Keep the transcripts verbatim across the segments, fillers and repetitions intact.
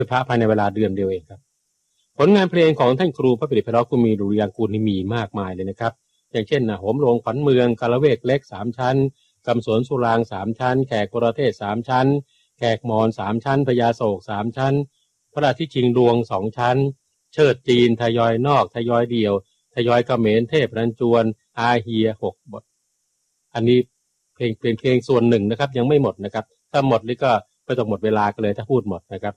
พระภายในเวลาเดือนเดียวเองครับผลงานเพลงของท่านครูพระประดิษฐ์ไพเราะภูมิดุริยางกูลนี่มีมากมายเลยนะครับอย่างเช่นนะโหมโรงขวัญเมืองกาละเวกเล็กสามชั้นกำสวนสุรางสามชั้นแขกประเทศสามชั้นแขกมอนสามชั้นพญาโศกสามชั้นพระราชิชิงดวงสองชั้นเชิดจีนทยอยนอกทยอยเดี่ยวทยอยเขมรเทพรันจวนอาเฮียหกบทอันนี้เพลงเพลงเพลงส่วนหนึ่งนะครับยังไม่หมดนะครับถ้าหมดนี่ก็ไม่ต้องหมดเวลากันเลยถ้าพูดหมดนะครับ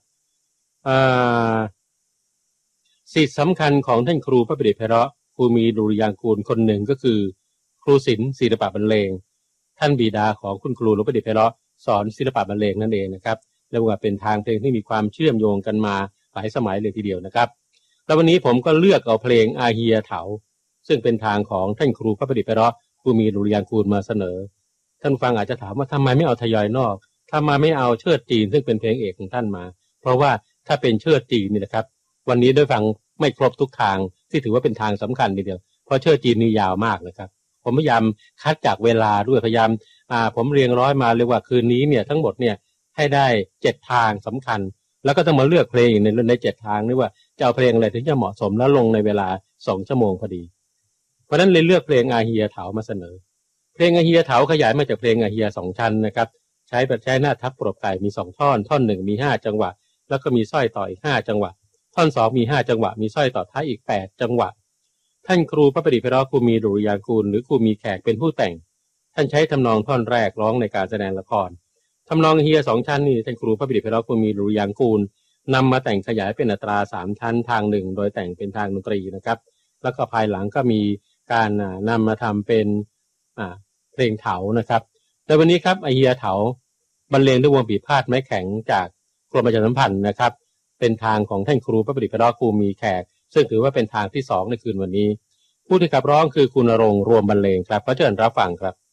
สิทธิสำคัญของท่านครูพระประดิษฐ์ไพเราะภูมิดุริยางกูลคนหนึ่งก็คือครูศิลป์ศิลปะบรรเลงท่านบิดาของคุณครูหลวงประดิษฐ์ไพเราะสอนศิลปะบรรเลงนั่นเองนะครับเรียกว่าเป็นทางเพลงที่มีความเชื่อมโยงกันมาหลายสมัยเลยทีเดียวนะครับแล้ววันนี้ผมก็เลือกเอาเพลงอาเฮียเถาซึ่งเป็นทางของท่านครูพระประดิษฐ์ไพเราะภูมิดุริยางกูลมาเสนอท่านฟังอาจจะถามว่าทำไมไม่เอาทยอยนอกทำไมไม่เอาเชิดจีนซึ่งเป็นเพลงเอกของท่านมาเพราะว่าถ้าเป็นเชิดจีนนี่นะครับวันนี้ได้ฟังไม่ครบทุกทางที่ถือว่าเป็นทางสำคัญทีเดียวเพราะเชิดจีนนี่ยาวมากนะครับผมพยายามคัดจากเวลาด้วยพยายามอ่าผมเรียงร้อยมาเรียกว่าคืนนี้เนี่ยทั้งหมดเนี่ยให้ได้เจ็ดทางสำคัญแล้วก็ต้องมาเลือกเพลงในในเจ็ดทางนี่ว่าจะเอาเพลงอะไรถึงจะเหมาะสมและลงในเวลาสองชั่วโมงพอดีเพราะนั้นเลยเลือกเพลงอาเฮียเถามาเสนอเพลงอาเฮียเถาขยายมาจากเพลงอาเฮียสองชั้นนะครับใช้แบบใช้หน้าทับปรบไก่มีสองท่อนท่อนหนึ่งมีห้าจังหวะแล้วก็มีสร้อยต่ออีกห้าจังหวะท่อนสองมีห้าจังหวะมีสร้อยต่อท้ายอีกแปดจังหวะท่านครูพระประดิษฐ์ไพเราะภูมิดุริยางกูลหรือครูมีแขกเป็นผู้แต่งท่านใช้ทำนองท่อนแรกร้องในการแสดงละครทำนองเฮียสองชั้นนี่ท่านครูพระประดิษฐ์ไพเราะภูมิดุริยางกูลนำมาแต่งขยายเป็นอัตราสามชั้นทางหนึ่งโดยแต่งเป็นทางดนตรีนะครับแล้วก็ภายหลังก็มีการนำมาทำเป็นเพลงเถานะครับในวันนี้ครับอาเฮียเถาบรรเลงด้วยวงปีพาดไม้แข็งจากกรมประชาสัมพันธ์นะครับเป็นทางของท่านครูพระประดิษฐ์ไพเราะภูมิแขกซึ่งถือว่าเป็นทางที่สองในคืนวันนี้ผู้ที่ขับร้องคือคุณณรงค์รวมบรรเลงครับขอเชิญรับฟังครับ